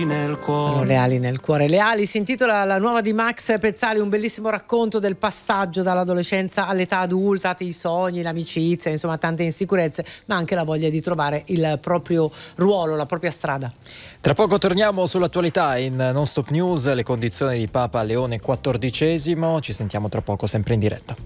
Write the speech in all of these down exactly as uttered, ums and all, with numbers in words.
ali nel cuore. Le ali nel cuore. Le ali si intitola la nuova di Max Pezzali, un bellissimo racconto del passaggio dall'adolescenza all'età adulta, i sogni, l'amicizia, insomma tante insicurezze, ma anche la voglia di trovare il proprio ruolo, la propria strada. Tra poco torniamo sull'attualità in Non Stop News, le condizioni di Papa Leone quattordicesimo. Ci sentiamo tra poco, sempre in diretta.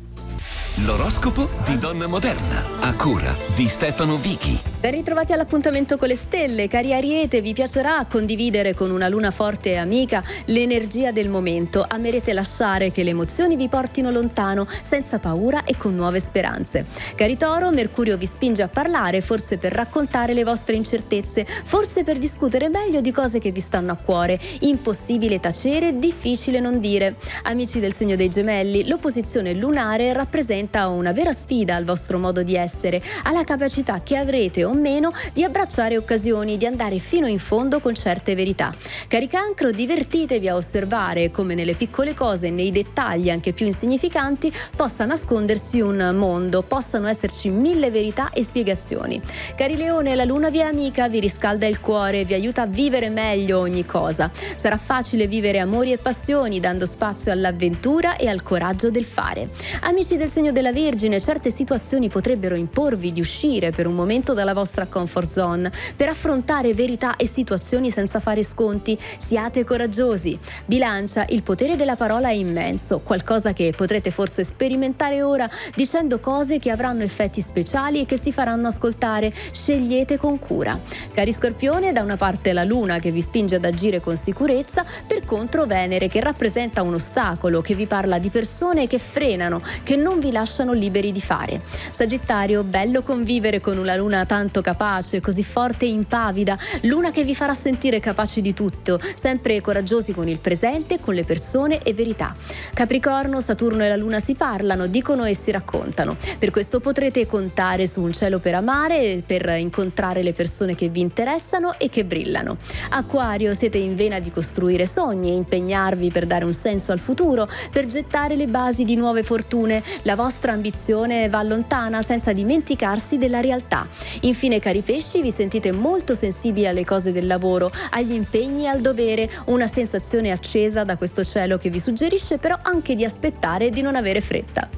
L'oroscopo di Donna Moderna, a cura di Stefano Vichi. Ben ritrovati all'appuntamento con le stelle, cari Ariete. Vi piacerà condividere con una luna forte e amica l'energia del momento. Amerete lasciare che le emozioni vi portino lontano, senza paura e con nuove speranze. Cari Toro, Mercurio vi spinge a parlare, forse per raccontare le vostre incertezze, forse per discutere meglio di cose che vi stanno a cuore. Impossibile tacere, difficile non dire. Amici del segno dei Gemelli, l'opposizione lunare rappresenta una vera sfida al vostro modo di essere, alla capacità che avrete o meno di abbracciare occasioni, di andare fino in fondo con certe verità. Cari Cancro, divertitevi a osservare come nelle piccole cose, nei dettagli anche più insignificanti, possa nascondersi un mondo, possano esserci mille verità e spiegazioni. Cari Leone, la luna vi è amica, vi riscalda il cuore, vi aiuta a vivere meglio ogni cosa. Sarà facile vivere amori e passioni, dando spazio all'avventura e al coraggio del fare. Amici del segno della Vergine, certe situazioni potrebbero imporvi di uscire per un momento dalla vostra comfort zone, per affrontare verità e situazioni senza fare sconti. Siate coraggiosi. Bilancia, il potere della parola è immenso, qualcosa che potrete forse sperimentare ora dicendo cose che avranno effetti speciali e che si faranno ascoltare. Scegliete con cura. Cari Scorpione, da una parte la Luna che vi spinge ad agire con sicurezza, per contro Venere che rappresenta un ostacolo, che vi parla di persone che frenano, che non vi lasciano liberi di fare. Sagittario, bello convivere con una luna tanto capace, così forte e impavida, luna che vi farà sentire capaci di tutto, sempre coraggiosi con il presente, con le persone e verità. Capricorno, Saturno e la luna si parlano, dicono e si raccontano. Per questo potrete contare su un cielo per amare, per incontrare le persone che vi interessano e che brillano. Acquario, siete in vena di costruire sogni e impegnarvi per dare un senso al futuro, per gettare le basi di nuove fortune. La vostra ambizione va lontana senza dimenticarsi della realtà. Infine, cari pesci, vi sentite molto sensibili alle cose del lavoro, agli impegni e al dovere, una sensazione accesa da questo cielo che vi suggerisce però anche di aspettare e di non avere fretta.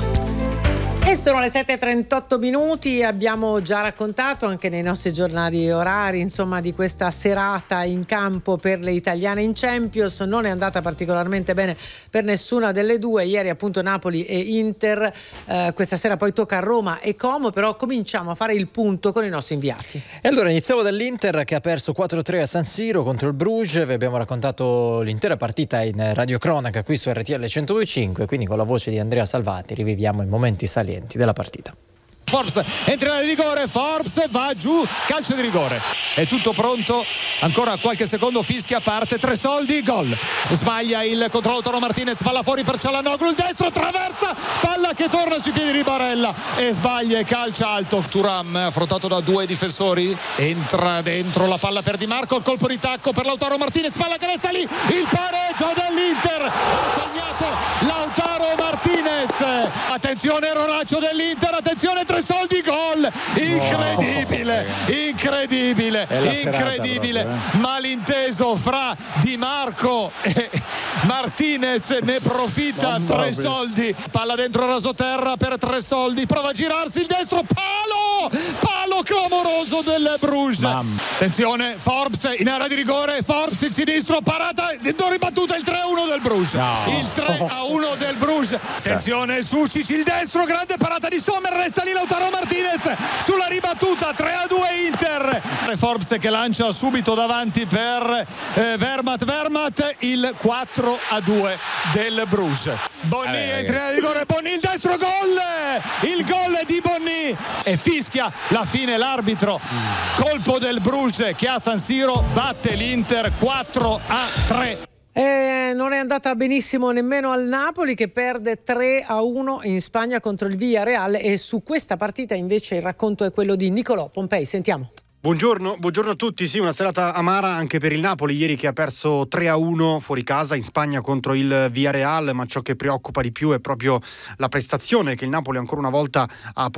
E sono le sette e trentotto minuti, abbiamo già raccontato anche nei nostri giornali orari, insomma, di questa serata in campo per le italiane in Champions. Non è andata particolarmente bene per nessuna delle due, ieri appunto Napoli e Inter, eh, questa sera poi tocca a Roma e Como, però cominciamo a fare il punto con i nostri inviati. E allora iniziamo dall'Inter che ha perso quattro a tre a San Siro contro il Bruges. Vi abbiamo raccontato l'intera partita in radiocronaca qui su R T L centodue e cinque, quindi con la voce di Andrea Salvati riviviamo i momenti salienti della partita. Forbes entra nel rigore, Forbes va giù, calcio di rigore, è tutto pronto, ancora qualche secondo, fischia, parte, tre soldi, gol. Sbaglia il controllo Lautaro Martinez, palla fuori per Cialanoglu, il destro, traversa, palla che torna sui piedi di Barella e sbaglia e calcia alto. Thuram affrontato da due difensori, entra dentro la palla per Di Marco, il colpo di tacco per Lautaro Martinez, palla che resta lì, il pareggio dell'Inter, ha segnato Lautaro Martinez. Attenzione, Ronaccio dell'Inter, attenzione, tre soldi, gol, incredibile, oh, incredibile, incredibile, serata, malinteso fra Di Marco e Martinez, ne profitta. Mamma tre mia. Soldi, palla dentro rasoterra per tre soldi, prova a girarsi il destro, palo, palo clamoroso del Bruges. Mamma. Attenzione, Forbes in area di rigore, Forbes il sinistro, parata, ribattuta, il tre a uno del Bruges, no. il tre a uno del Bruges. Attenzione, Sucic il destro, grande parata di Sommer, resta lì Lautaro Martinez sulla ribattuta, tre a due Inter. Forbes che lancia subito davanti per eh, Vermat, Vermat il quattro a due del Bruges. Bonny eh, entra in rigore, Bonny il destro, gol, il gol di Bonny e fischia la fine l'arbitro. Colpo del Bruges che a San Siro batte l'Inter quattro a tre. Eh, non è andata benissimo nemmeno al Napoli, che perde tre a uno in Spagna contro il Villarreal, e su questa partita invece il racconto è quello di Nicolò Pompei. Sentiamo. Buongiorno, buongiorno a tutti. Sì, una serata amara anche per il Napoli ieri, che ha perso tre a uno fuori casa in Spagna contro il Villarreal, ma ciò che preoccupa di più è proprio la prestazione che il Napoli ancora una volta ha portato